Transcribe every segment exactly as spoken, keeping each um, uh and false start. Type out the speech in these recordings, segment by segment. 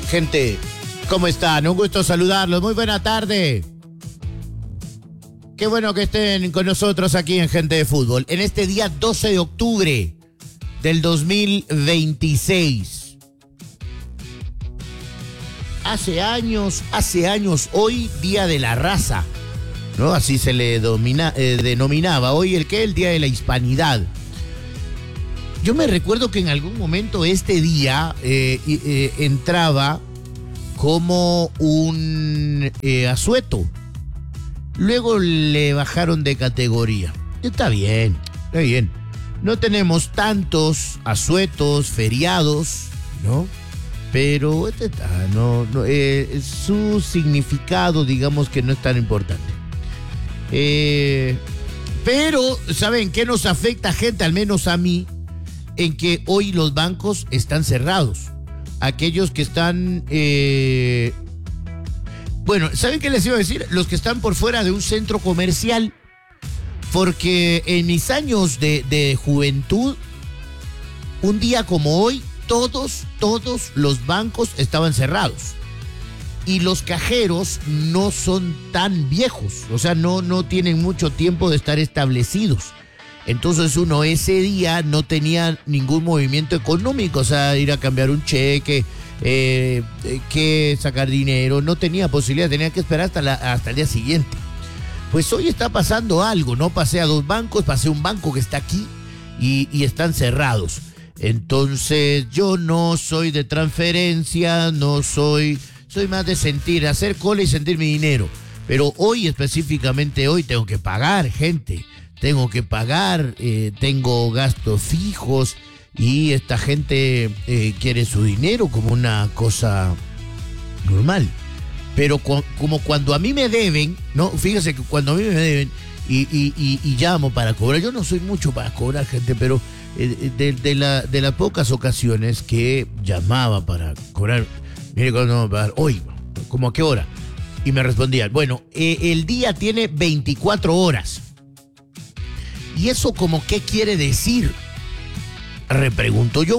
Gente, ¿cómo están? Un gusto saludarlos. Muy buena tarde. Qué bueno que estén con nosotros aquí en Gente de Fútbol. En este día doce de octubre del dos mil veintiséis. Hace años, hace años, hoy Día de la Raza, ¿no? Así se le domina, eh, denominaba. Hoy el que el Día de la Hispanidad. Yo me recuerdo que en algún momento este día eh, eh, entraba como un eh, asueto. Luego le bajaron de categoría. Está bien, está bien. No tenemos tantos asuetos, feriados, ¿no? Pero este está, no, no, eh, su significado, digamos que no es tan importante. Eh, pero, ¿saben qué nos afecta, gente? Al menos a mí, en que hoy los bancos están cerrados. Aquellos que están... Eh, bueno, ¿saben qué les iba a decir? Los que están por fuera de un centro comercial. Porque en mis años de, de juventud, un día como hoy, todos, todos los bancos estaban cerrados. Y los cajeros no son tan viejos. O sea, no, no tienen mucho tiempo de estar establecidos. Entonces uno ese día no tenía ningún movimiento económico, o sea, ir a cambiar un cheque, eh, que sacar dinero, no tenía posibilidad, tenía que esperar hasta, la, hasta el día siguiente. Pues hoy está pasando algo, ¿no? Pasé a dos bancos, pasé a un banco que está aquí y, y están cerrados. Entonces yo no soy de transferencia, no soy, soy más de sentir, hacer cola y sentir mi dinero. Pero hoy específicamente, hoy tengo que pagar, gente. Tengo que pagar, eh, tengo gastos fijos y esta gente eh, quiere su dinero como una cosa normal. Pero cu- como cuando a mí me deben, ¿no? Fíjese que cuando a mí me deben y, y, y, y llamo para cobrar, yo no soy mucho para cobrar, gente, pero eh, de, de, la, de las pocas ocasiones que llamaba para cobrar, mire cuándo vamos a pagar, hoy, ¿cómo a qué hora? Y me respondían, bueno, eh, el día tiene veinticuatro horas. ¿Y eso como qué quiere decir? Repregunto yo.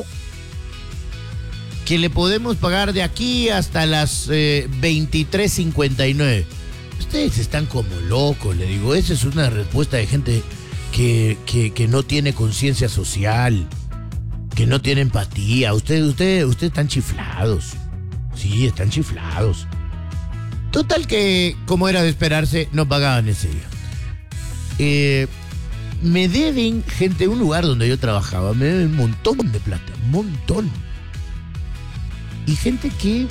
Que le podemos pagar de aquí hasta las eh, veintitrés cincuenta y nueve. Ustedes están como locos, le digo. Esa es una respuesta de gente que, que, que no tiene conciencia social, que no tiene empatía. Ustedes, ustedes, ustedes están chiflados. Sí, están chiflados. Total que, como era de esperarse, no pagaban ese día. Eh... Me deben, gente, un lugar donde yo trabajaba, me deben un montón de plata, un montón. Y gente que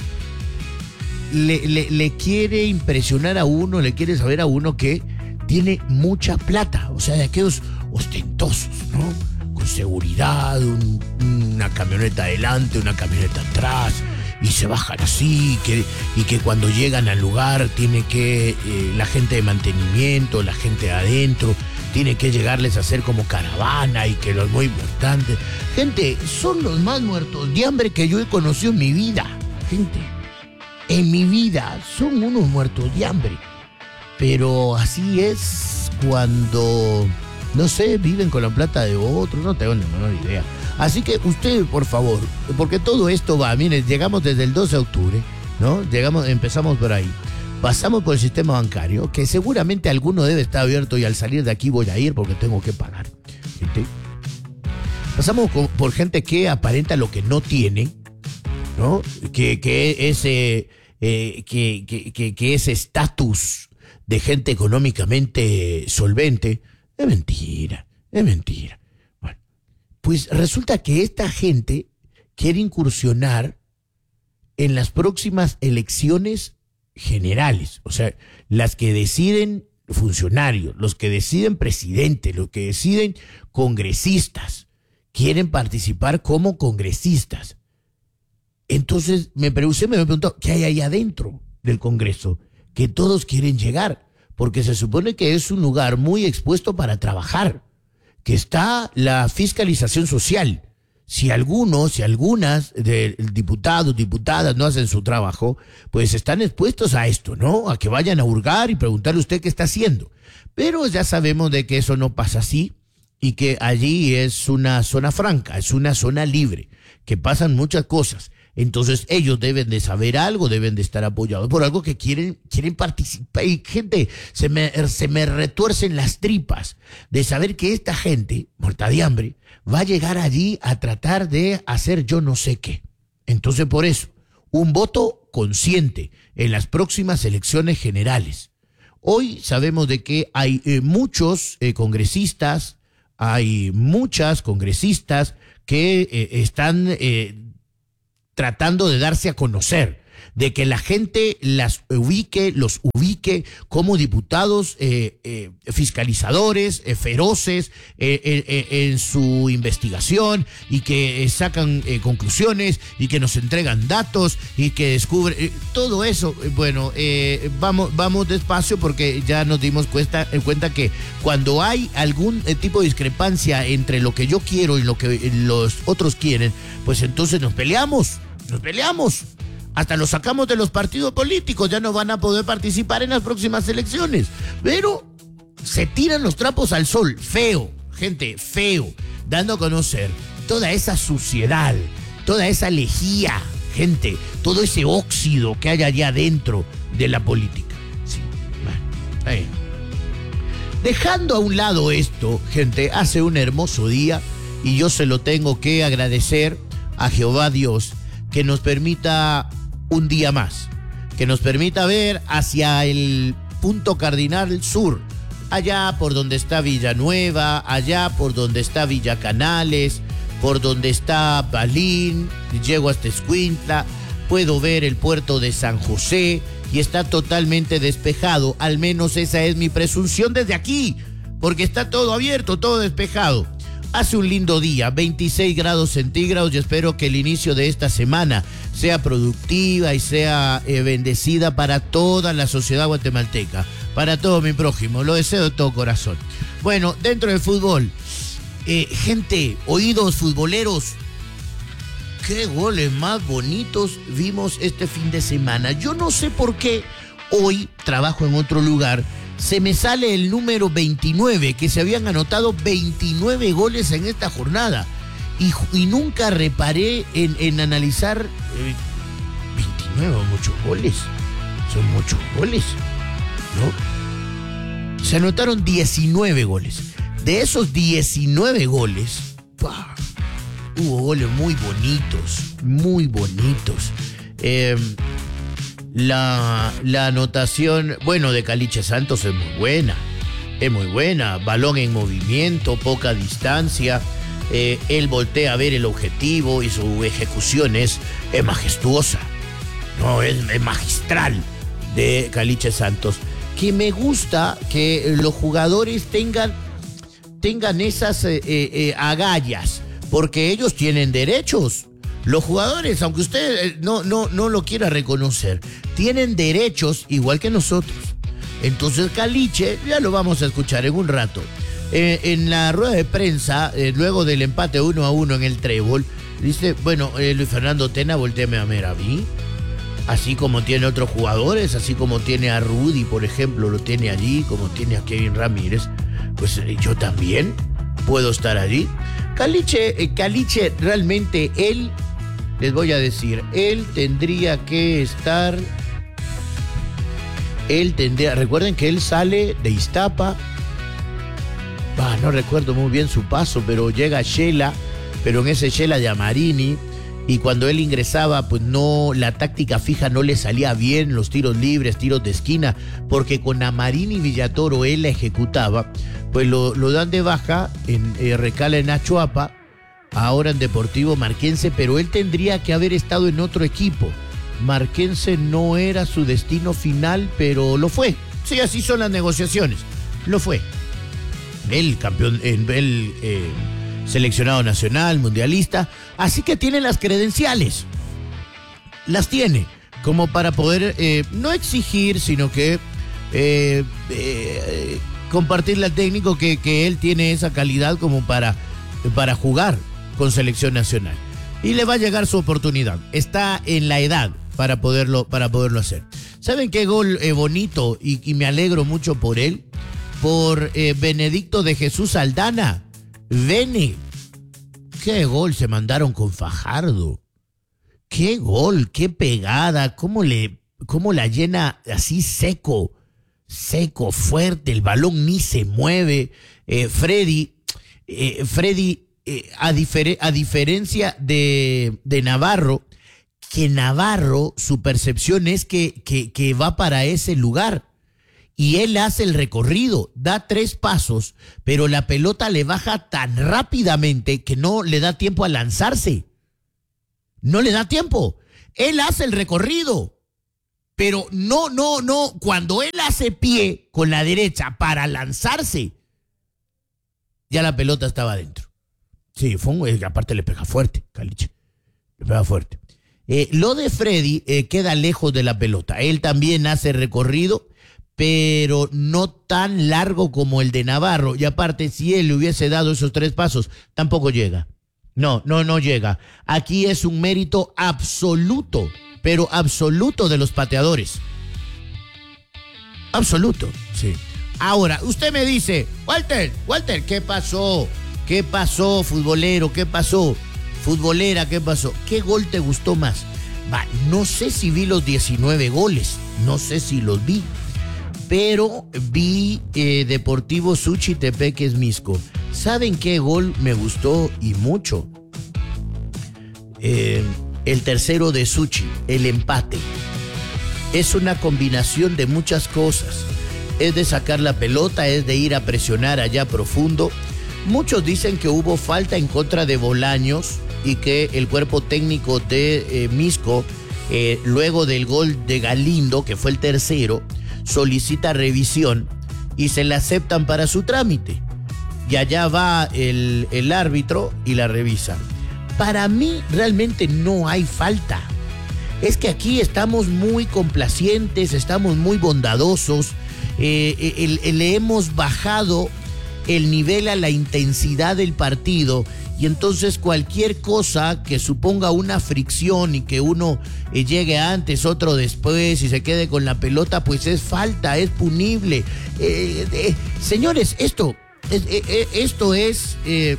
le, le, le quiere impresionar a uno, le quiere saber a uno que tiene mucha plata. O sea, de aquellos ostentosos, ¿no? Con seguridad, un, una camioneta adelante, una camioneta atrás, y se bajan así, que, y que cuando llegan al lugar tiene que, eh, la gente de mantenimiento, la gente de adentro, tiene que llegarles a hacer como caravana y que lo es muy importante. Gente, son los más muertos de hambre que yo he conocido en mi vida. Gente, en mi vida son unos muertos de hambre. Pero así es cuando, no sé, viven con la plata de otros, no tengo ni la menor idea. Así que ustedes, por favor, porque todo esto va, miren, llegamos desde el doce de octubre, ¿no? Llegamos, empezamos por ahí. Pasamos por el sistema bancario, que seguramente alguno debe estar abierto y al salir de aquí voy a ir porque tengo que pagar. ¿Sí? Pasamos con, por gente que aparenta lo que no tiene, ¿no? Que, que ese eh, que, que, que, que ese estatus de gente económicamente solvente es mentira, es mentira. Bueno, pues resulta que esta gente quiere incursionar en las próximas elecciones generales, o sea, las que deciden funcionarios, los que deciden presidente, los que deciden congresistas, quieren participar como congresistas. Entonces me pregunté, me preguntó, ¿qué hay ahí adentro del Congreso? Que todos quieren llegar, porque se supone que es un lugar muy expuesto para trabajar, que está la fiscalización social. Si algunos, si algunas de diputados, diputadas no hacen su trabajo, pues están expuestos a esto, ¿no? A que vayan a hurgar y preguntarle a usted qué está haciendo. Pero ya sabemos de que eso no pasa así y que allí es una zona franca, es una zona libre, que pasan muchas cosas. Entonces ellos deben de saber algo, deben de estar apoyados por algo que quieren, quieren participar. Y gente, se me, se me retuercen las tripas de saber que esta gente, muerta de hambre, va a llegar allí a tratar de hacer yo no sé qué. Entonces por eso, un voto consciente en las próximas elecciones generales. Hoy sabemos de que hay eh, muchos eh, congresistas, hay muchas congresistas que eh, están eh, tratando de darse a conocer, de que la gente las ubique, los ubique como diputados eh, eh, fiscalizadores, eh, feroces eh, eh, en su investigación y que eh, sacan eh, conclusiones y que nos entregan datos y que descubren eh, todo eso. Bueno, eh, vamos, vamos despacio porque ya nos dimos cuenta, en cuenta que cuando hay algún eh, tipo de discrepancia entre lo que yo quiero y lo que eh, los otros quieren, pues entonces nos peleamos, nos peleamos. Hasta los sacamos de los partidos políticos, ya no van a poder participar en las próximas elecciones. Pero se tiran los trapos al sol, feo, gente, feo, dando a conocer toda esa suciedad, toda esa lejía, gente, todo ese óxido que hay allá adentro de la política. Sí, bueno, ahí. Dejando a un lado esto, gente, hace un hermoso día y yo se lo tengo que agradecer a Jehová Dios que nos permita un día más, que nos permita ver hacia el punto cardinal sur, allá por donde está Villanueva, allá por donde está Villa Canales, por donde está Palín, llego hasta Escuintla, puedo ver el puerto de San José y está totalmente despejado, al menos esa es mi presunción desde aquí, porque está todo abierto, todo despejado. Hace un lindo día, veintiséis grados centígrados y espero que el inicio de esta semana sea productiva y sea eh, bendecida para toda la sociedad guatemalteca, para todo mi prójimo, lo deseo de todo corazón. Bueno, dentro del fútbol, eh, gente, oídos futboleros, qué goles más bonitos vimos este fin de semana. Yo no sé por qué hoy trabajo en otro lugar. Se me sale el número veintinueve, que se habían anotado veintinueve goles en esta jornada. Y, y nunca reparé en, en analizar eh, veintinueve, muchos goles. Son muchos goles, ¿no? Se anotaron diecinueve goles. De esos diecinueve goles, ¡pah!, hubo goles muy bonitos, muy bonitos. Eh... La, la anotación, bueno, de Caliche Santos es muy buena, es muy buena, balón en movimiento, poca distancia, eh, él voltea a ver el objetivo y su ejecución es, es majestuosa, no, es, es magistral de Caliche Santos, que me gusta que los jugadores tengan, tengan esas eh, eh, agallas, porque ellos tienen derechos. Los jugadores, aunque usted no, no, no lo quiera reconocer, tienen derechos igual que nosotros. Entonces Caliche, ya lo vamos a escuchar en un rato, eh, en la rueda de prensa, eh, luego del empate uno a uno en el trébol, dice, bueno, eh, Luis Fernando Tena, voltéame a ver a mí, así como tiene otros jugadores, así como tiene a Rudy, por ejemplo, lo tiene allí, como tiene a Kevin Ramírez, pues eh, yo también puedo estar allí. Caliche, eh, Caliche realmente él... Les voy a decir, él tendría que estar, él tendría, recuerden que él sale de Iztapa, bah, no recuerdo muy bien su paso, pero llega a Shela, pero en ese Shela de Amarini, y cuando él ingresaba, pues no, la táctica fija no le salía bien, los tiros libres, tiros de esquina, porque con Amarini y Villatoro él la ejecutaba, pues lo, lo dan de baja, en eh, recala en Achuapa, ahora en Deportivo Marquense, pero él tendría que haber estado en otro equipo. Marquense no era su destino final, pero lo fue. Sí, así son las negociaciones. Lo fue. Él, campeón, él eh, seleccionado nacional, mundialista, así que tiene las credenciales. Las tiene, como para poder eh, no exigir, sino que eh, eh, compartirle al técnico que, que él tiene esa calidad como para, para jugar con selección nacional. Y le va a llegar su oportunidad. Está en la edad para poderlo, para poderlo hacer. ¿Saben qué gol eh, bonito? Y, y me alegro mucho por él. Por eh, Benedicto de Jesús Aldana. Bene. Qué gol se mandaron con Fajardo. qué gol, qué pegada, cómo le, cómo la llena así seco, seco, fuerte, el balón ni se mueve. Eh, Freddy, eh, Freddy, eh, a, difer a diferencia de, de Navarro, que Navarro, su percepción es que, que, que va para ese lugar. Y él hace el recorrido, da tres pasos, pero la pelota le baja tan rápidamente que no le da tiempo a lanzarse. No le da tiempo. Él hace el recorrido, pero no, no, no. Cuando él hace pie con la derecha para lanzarse, ya la pelota estaba adentro. Sí, fue un, aparte le pega fuerte, Caliche. Le pega fuerte. Eh, lo de Freddy eh, queda lejos de la pelota. Él también hace recorrido, pero no tan largo como el de Navarro. Y aparte, si él le hubiese dado esos tres pasos, tampoco llega. No, no, no llega. Aquí es un mérito absoluto, pero absoluto de los pateadores. Absoluto, sí. Ahora, usted me dice, Walter, Walter, ¿qué pasó? ¿Qué pasó, futbolero? ¿Qué pasó? Futbolera, ¿qué pasó? ¿Qué gol te gustó más? Va, no sé si vi los diecinueve goles, no sé si los vi. Pero vi eh, Deportivo Suchitepeques Misco. ¿Saben qué gol me gustó y mucho? Eh, el tercero de Suchi, el empate. Es una combinación de muchas cosas. Es de sacar la pelota, es de ir a presionar allá profundo. Muchos dicen que hubo falta en contra de Bolaños y que el cuerpo técnico de eh, Misco, eh, luego del gol de Galindo, que fue el tercero, solicita revisión y se la aceptan para su trámite. Y allá va el, el árbitro y la revisa. Para mí realmente no hay falta. Es que aquí estamos muy complacientes, estamos muy bondadosos, eh, el, el, le hemos bajado el nivel a la intensidad del partido. Y entonces cualquier cosa que suponga una fricción y que uno eh, llegue antes, otro después y se quede con la pelota, pues es falta, es punible. Eh, eh, señores, esto, eh, eh, esto es eh,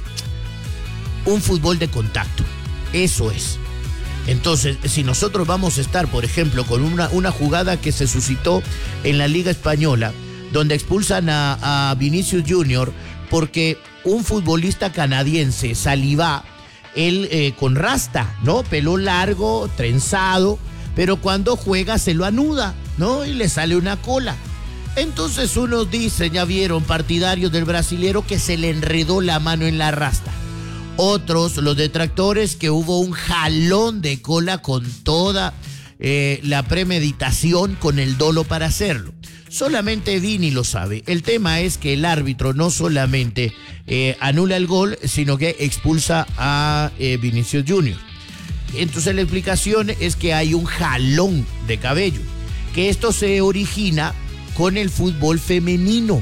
un fútbol de contacto. Eso es. Entonces, si nosotros vamos a estar, por ejemplo, con una, una jugada que se suscitó en la Liga Española, donde expulsan a, a Vinicius Junior porque un futbolista canadiense, Saliba, él eh, con rasta, ¿no? Pelo largo, trenzado, pero cuando juega se lo anuda, ¿no? Y le sale una cola. Entonces unos dicen, ya vieron, partidarios del brasilero, que se le enredó la mano en la rasta. Otros, los detractores, que hubo un jalón de cola con toda eh, la premeditación, con el dolo para hacerlo. Solamente Vini lo sabe. El tema es que el árbitro no solamente eh, anula el gol, sino que expulsa a eh, Vinicius Junior. Entonces la explicación es que hay un jalón de cabello, que esto se origina con el fútbol femenino.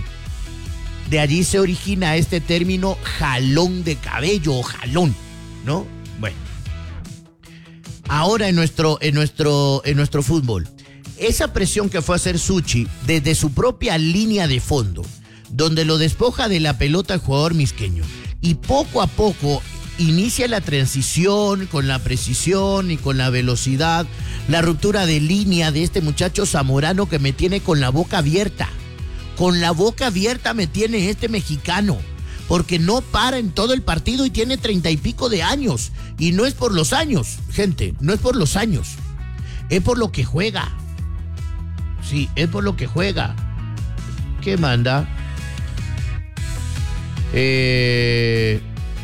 De allí se origina este término jalón de cabello o jalón, ¿no? Bueno. Ahora en nuestro, en nuestro, en nuestro fútbol, esa presión que fue a hacer Suchi desde su propia línea de fondo, donde lo despoja de la pelota el jugador misqueño, y poco a poco inicia la transición con la precisión y con la velocidad, la ruptura de línea de este muchacho zamorano que me tiene con la boca abierta. Con la boca abierta me tiene este mexicano, porque no para en todo el partido y tiene treinta y pico de años. Y no es por los años, gente, no es por los años, es por lo que juega. Sí, es por lo que juega. ¿Qué manda? Eh...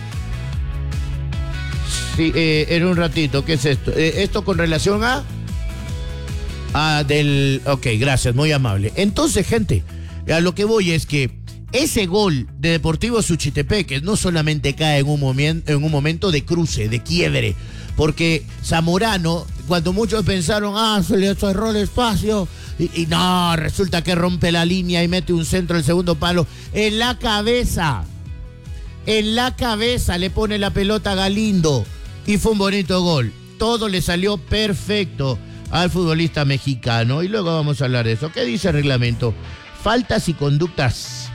Sí, eh, en un ratito, ¿qué es esto? Eh, ¿Esto con relación a...? Ah, del... Ok, gracias, muy amable. Entonces, gente, a lo que voy es que ese gol de Deportivo Suchitepeques no solamente cae en un, momen- en un momento de cruce, de quiebre, porque Zamorano, cuando muchos pensaron, ah, se le cerró el espacio, y, y no, resulta que rompe la línea y mete un centro al segundo palo, en la cabeza, en la cabeza le pone la pelota a Galindo, y fue un bonito gol. Todo le salió perfecto al futbolista mexicano, y luego vamos a hablar de eso. ¿Qué dice el reglamento? Faltas y conductas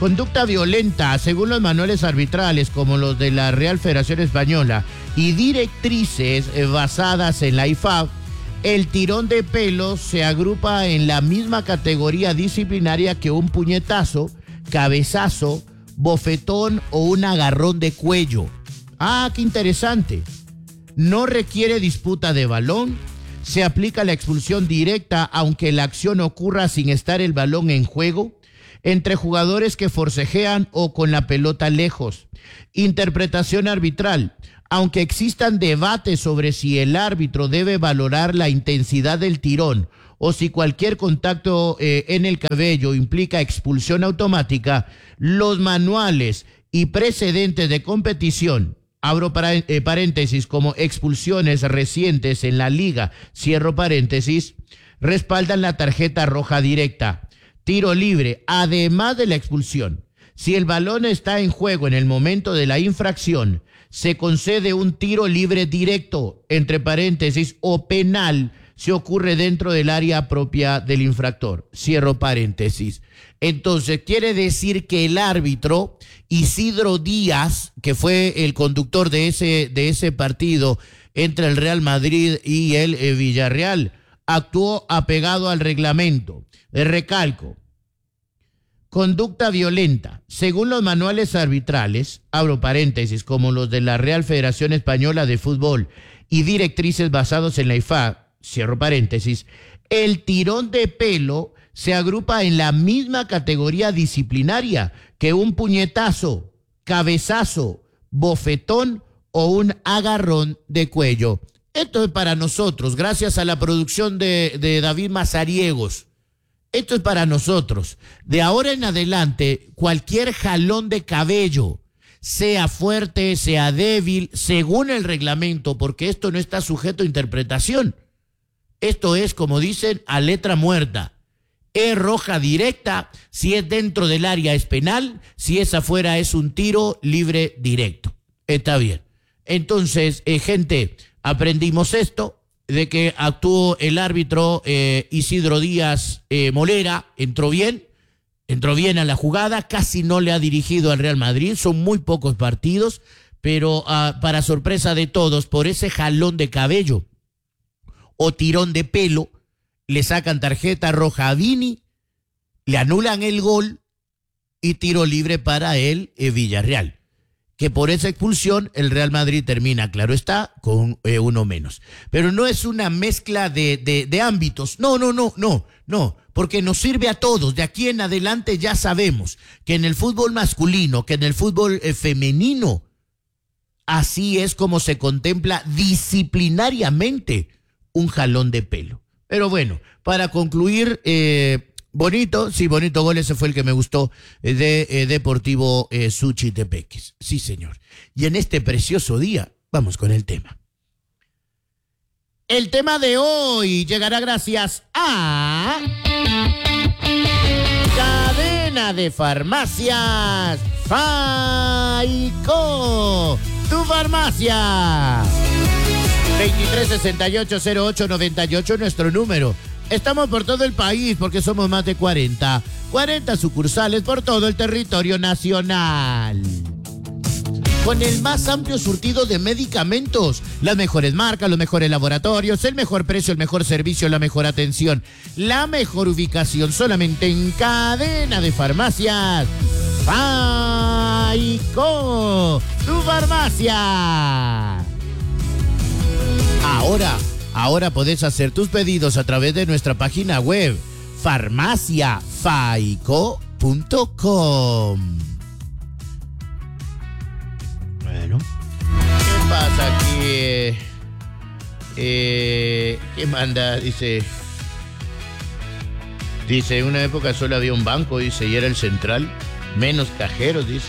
Conducta violenta, según los manuales arbitrales como los de la Real Federación Española y directrices basadas en la I F A B, el tirón de pelo se agrupa en la misma categoría disciplinaria que un puñetazo, cabezazo, bofetón o un agarrón de cuello. Ah, qué interesante. No requiere disputa de balón, se aplica la expulsión directa aunque la acción ocurra sin estar el balón en juego, entre jugadores que forcejean o con la pelota lejos. Interpretación arbitral. Aunque existan debates sobre si el árbitro debe valorar la intensidad del tirón o si cualquier contacto eh, en el cabello implica expulsión automática, los manuales y precedentes de competición, abro para, eh, paréntesis, como expulsiones recientes en la liga, cierro paréntesis, respaldan la tarjeta roja directa, tiro libre, además de la expulsión. Si el balón está en juego en el momento de la infracción, se concede un tiro libre directo, entre paréntesis, o penal, si ocurre dentro del área propia del infractor. Cierro paréntesis. Entonces, quiere decir que el árbitro, Isidro Díaz, que fue el conductor de ese, de ese partido entre el Real Madrid y el eh, Villarreal, actuó apegado al reglamento. Eh, recalco. Conducta violenta. Según los manuales arbitrales, abro paréntesis, como los de la Real Federación Española de Fútbol y directrices basados en la I F A B, cierro paréntesis, el tirón de pelo se agrupa en la misma categoría disciplinaria que un puñetazo, cabezazo, bofetón o un agarrón de cuello. Esto es para nosotros, gracias a la producción de, de David Mazariegos. Esto es para nosotros. De ahora en adelante, cualquier jalón de cabello, sea fuerte, sea débil, según el reglamento, porque esto no está sujeto a interpretación. Esto es, como dicen, a letra muerta. Es roja directa, si es dentro del área es penal, si es afuera es un tiro libre directo. Está bien. Entonces, eh, gente, aprendimos esto. De que actuó el árbitro eh, Isidro Díaz eh, Molera, entró bien, entró bien a la jugada, casi no le ha dirigido al Real Madrid, son muy pocos partidos, pero uh, para sorpresa de todos, por ese jalón de cabello o tirón de pelo, le sacan tarjeta roja a Vini, le anulan el gol y tiro libre para el eh, Villarreal. Que por esa expulsión el Real Madrid termina, claro está, con eh, uno menos. Pero no es una mezcla de, de, de ámbitos, no, no, no, no, no, porque nos sirve a todos. De aquí en adelante ya sabemos que en el fútbol masculino, que en el fútbol eh, femenino, así es como se contempla disciplinariamente un jalón de pelo. Pero bueno, para concluir... Eh, Bonito, sí, bonito gol, ese fue el que me gustó de eh, Deportivo eh, Suchitepeques. Sí, señor. Y en este precioso día, vamos con el tema. El tema de hoy llegará gracias a Cadena de Farmacias Faico, tu farmacia. veintitrés sesenta y ocho cero ocho noventa y ocho, nuestro número. Estamos por todo el país porque somos más de cuarenta. cuarenta sucursales por todo el territorio nacional. Con el más amplio surtido de medicamentos, las mejores marcas, los mejores laboratorios, el mejor precio, el mejor servicio, la mejor atención, la mejor ubicación, solamente en Cadena de Farmacias Faico, tu farmacia. Ahora... Ahora podés hacer tus pedidos a través de nuestra página web, farmacia faico punto com. Bueno, ¿qué pasa aquí? Eh, eh, ¿Qué manda? Dice, dice, en una época solo había un banco, dice, y era el central, menos cajeros, dice.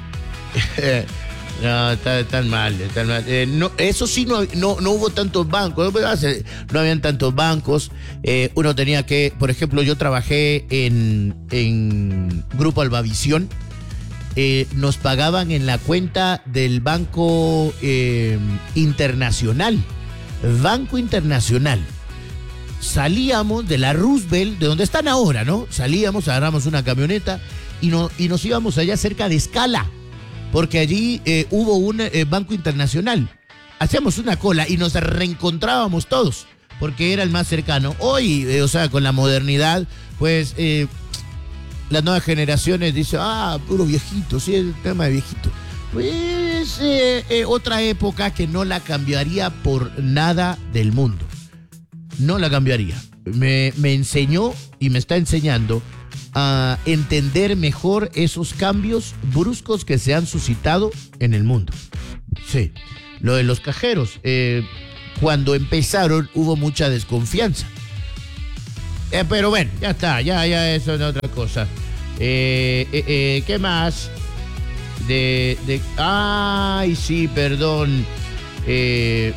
No, está tan mal, está mal. Eh, no, eso sí, no, no, no hubo tantos bancos, no habían tantos bancos. Eh, uno tenía que, por ejemplo, yo trabajé en, en Grupo Albavisión, eh, nos pagaban en la cuenta del Banco eh, Internacional, Banco Internacional. Salíamos de la Roosevelt, de donde están ahora, ¿no? Salíamos, agarramos una camioneta y, no, y nos íbamos allá cerca de Escala, porque allí eh, hubo un eh, banco internacional. Hacíamos una cola y nos reencontrábamos todos, porque era el más cercano. Hoy, eh, o sea, con la modernidad, pues eh, las nuevas generaciones dicen, ah, puro viejito, sí, el tema de viejito. Pues eh, eh, otra época que no la cambiaría por nada del mundo. No la cambiaría. Me, me enseñó y me está enseñando a entender mejor esos cambios bruscos que se han suscitado en el mundo. Sí, lo de los cajeros. Eh, cuando empezaron hubo mucha desconfianza. Eh, pero bueno, ya está, ya, ya eso es otra cosa. Eh, eh, eh, ¿Qué más? De, de, ay, sí, perdón. Eh,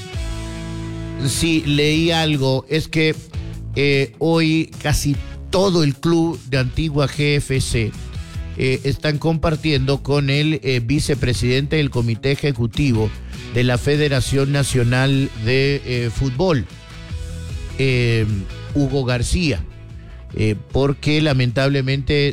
sí, leí algo. Es que eh, hoy casi todo el club de Antigua G F C eh, están compartiendo con el eh, vicepresidente del Comité Ejecutivo de la Federación Nacional de eh, Fútbol, eh, Hugo García. Eh, porque lamentablemente